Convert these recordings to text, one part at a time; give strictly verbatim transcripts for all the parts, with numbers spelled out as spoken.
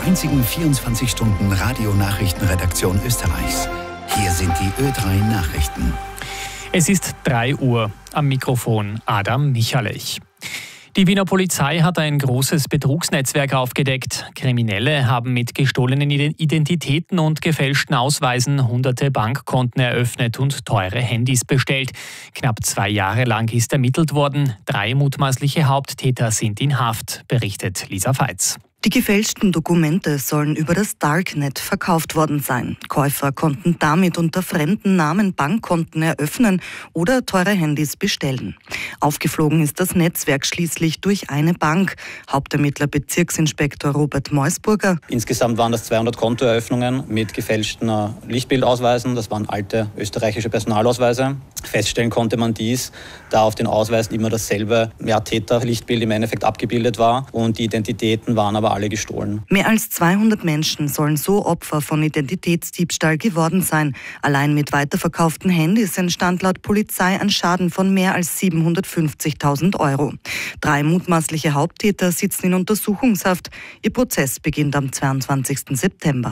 einzigen vierundzwanzig Stunden Radionachrichtenredaktion Österreichs. Hier sind die Ö drei Nachrichten. Es ist drei Uhr. Am Mikrofon Adam Michalich. Die Wiener Polizei hat ein großes Betrugsnetzwerk aufgedeckt. Kriminelle haben mit gestohlenen Identitäten und gefälschten Ausweisen hunderte Bankkonten eröffnet und teure Handys bestellt. Knapp zwei Jahre lang ist ermittelt worden. Drei mutmaßliche Haupttäter sind in Haft, berichtet Lisa Veitz. Die gefälschten Dokumente sollen über das Darknet verkauft worden sein. Käufer konnten damit unter fremden Namen Bankkonten eröffnen oder teure Handys bestellen. Aufgeflogen ist das Netzwerk schließlich durch eine Bank. Hauptermittler Bezirksinspektor Robert Meusburger. Insgesamt waren das zweihundert Kontoeröffnungen mit gefälschten Lichtbildausweisen. Das waren alte österreichische Personalausweise. Feststellen konnte man dies, da auf den Ausweisen immer dasselbe ja, Täter-Lichtbild im Endeffekt abgebildet war und die Identitäten waren aber alle gestohlen. Mehr als zweihundert Menschen sollen so Opfer von Identitätsdiebstahl geworden sein. Allein mit weiterverkauften Handys entstand laut Polizei ein Schaden von mehr als siebenhundertfünfzigtausend Euro. Drei mutmaßliche Haupttäter sitzen in Untersuchungshaft. Ihr Prozess beginnt am zweiundzwanzigsten September.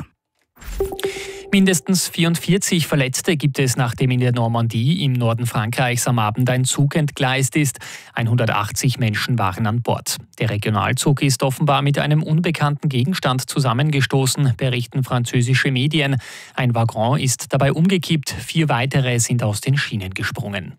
Mindestens vierundvierzig Verletzte gibt es, nachdem in der Normandie im Norden Frankreichs am Abend ein Zug entgleist ist. hundertachtzig Menschen waren an Bord. Der Regionalzug ist offenbar mit einem unbekannten Gegenstand zusammengestoßen, berichten französische Medien. Ein Waggon ist dabei umgekippt, vier weitere sind aus den Schienen gesprungen.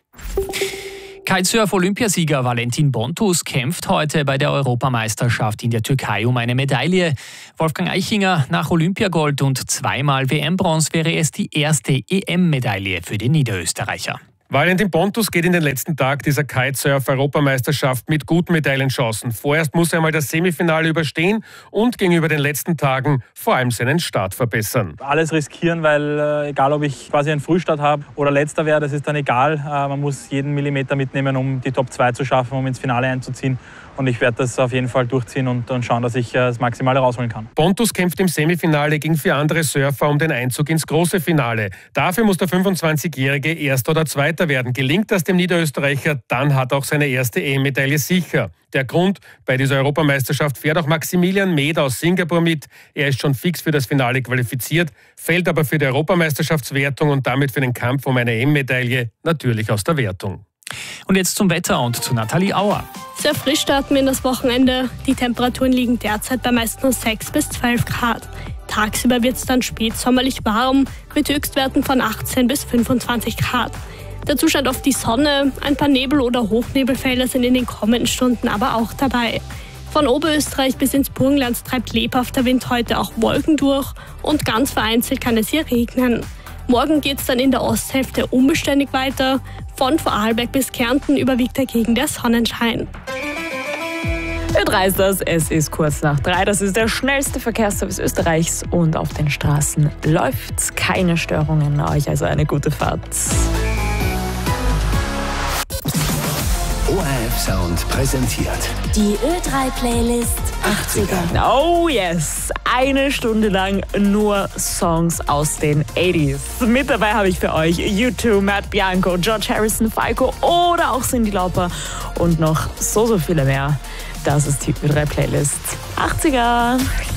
Kitesurf-Olympiasieger Valentin Bontus kämpft heute bei der Europameisterschaft in der Türkei um eine Medaille. Wolfgang Eichinger, nach Olympiagold und zweimal W M-Bronze wäre es die erste E M-Medaille für den Niederösterreicher. Valentin Bontus geht in den letzten Tag dieser Kitesurf-Europameisterschaft mit guten Medaillenchancen. Vorerst muss er einmal das Semifinale überstehen und gegenüber den letzten Tagen vor allem seinen Start verbessern. Alles riskieren, weil äh, egal ob ich quasi einen Frühstart habe oder letzter wäre, das ist dann egal. Äh, man muss jeden Millimeter mitnehmen, um die Top zwei zu schaffen, um ins Finale einzuziehen. Und ich werde das auf jeden Fall durchziehen und, und schauen, dass ich äh, das Maximale rausholen kann. Bontus kämpft im Semifinale gegen vier andere Surfer um den Einzug ins große Finale. Dafür muss der fünfundzwanzigjährige Erster oder Zweiter werden. Gelingt das dem Niederösterreicher, dann hat auch seine erste E M-Medaille sicher. Der Grund, bei dieser Europameisterschaft fährt auch Maximilian Meder aus Singapur mit. Er ist schon fix für das Finale qualifiziert, fällt aber für die Europameisterschaftswertung und damit für den Kampf um eine E M-Medaille natürlich aus der Wertung. Und jetzt zum Wetter und zu Nathalie Auer. Sehr frisch starten wir in das Wochenende. Die Temperaturen liegen derzeit bei meist nur sechs bis zwölf Grad. Tagsüber wird es dann spätsommerlich warm mit Höchstwerten von achtzehn bis fünfundzwanzig Grad. Dazu scheint oft die Sonne, ein paar Nebel- oder Hochnebelfelder sind in den kommenden Stunden aber auch dabei. Von Oberösterreich bis ins Burgenland treibt lebhafter Wind heute auch Wolken durch und ganz vereinzelt kann es hier regnen. Morgen geht es dann in der Osthälfte unbeständig weiter. Von Vorarlberg bis Kärnten überwiegt dagegen der Sonnenschein. Ö drei ist das, es ist kurz nach drei. Das ist der schnellste Verkehrsservice Österreichs und auf den Straßen läuft keine Störungen. Euch also eine gute Fahrt. O R F Sound präsentiert die Ö drei Playlist achtziger. Oh yes, eine Stunde lang nur Songs aus den achtziger. Mit dabei habe ich für euch U zwei, Matt Bianco, George Harrison, Falco oder auch Cyndi Lauper und noch so, so viele mehr. Das ist die Ö drei Playlist achtziger.